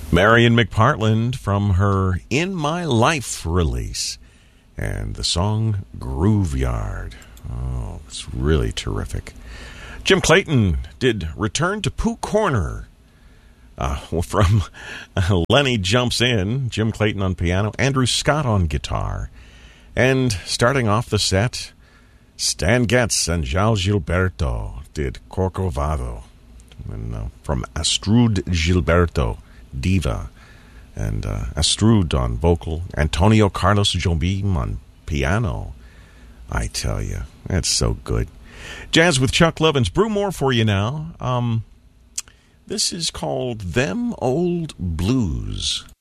Marion McPartland from her In My Life release. And the song Grooveyard. Oh, it's really terrific. Jim Clayton did Return to Pooh Corner. From Lenny Jumps In, Jim Clayton on piano, Andrew Scott on guitar. And starting off the set, Stan Getz and João Gilberto did Corcovado. And, from Astrud Gilberto, Diva. And Astrud on vocal, Antonio Carlos Jobim on piano. I tell you, that's so good. Jazz with Chuck Lovins. Brew more for you now. This is called Them Old Blues.